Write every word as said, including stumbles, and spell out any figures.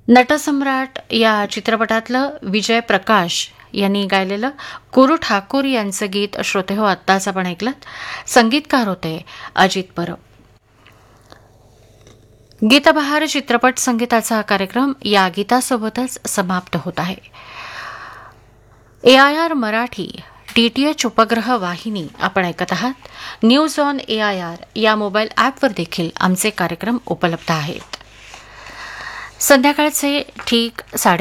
नटसम्राट या चित्रपटातलं विजय प्रकाश यांनी गायलेलं कुरु ठाकूर यांचं गीत श्रोते हो आत्ताच आपण ऐकलं. संगीतकार होते अजित परब. गीतबहार चित्रपट संगीताचा हा कार्यक्रम या गीतासोबतच समाप्त होत आहे. ए आय आर मराठी डीटीएच उपग्रह वाहिनी आपण ऐकत आहात. News on A I R या मोबाईल ॲपवर देखील आमचे कार्यक्रम उपलब्ध आहेत. संध्याकाळचे ठीक साडे